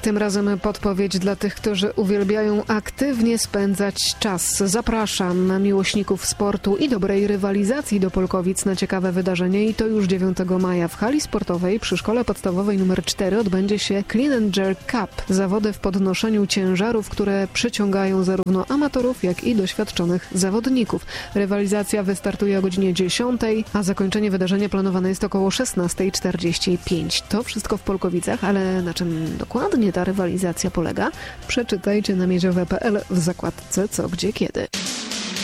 Tym razem podpowiedź dla tych, którzy uwielbiają aktywnie spędzać czas. Zapraszam miłośników sportu i dobrej rywalizacji do Polkowic na ciekawe wydarzenie i to już 9 maja w hali sportowej przy Szkole Podstawowej nr 4 odbędzie się Clean & Jerk Cup. Zawody w podnoszeniu ciężarów, które przyciągają zarówno amatorów, jak i doświadczonych zawodników. Rywalizacja wystartuje o godzinie 10, a zakończenie wydarzenia planowane jest około 16:45. To wszystko w Polkowicach, ale na czym dokładnie ta rywalizacja polega? Przeczytajcie na miedziowe.pl w zakładce Co, Gdzie, Kiedy.